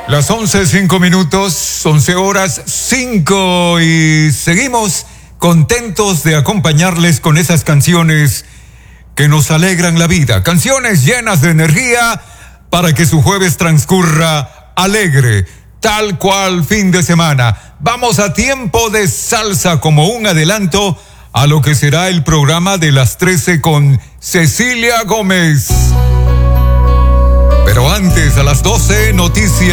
Las 11:05, 11:05 y seguimos contentos de acompañarles con esas canciones que nos alegran la vida, canciones llenas de energía para que su jueves transcurra alegre, tal cual fin de semana. Vamos a tiempo de salsa como un adelanto a lo que será el programa de las 13 con Cecilia Gómez. Pero antes, a las 12, noticias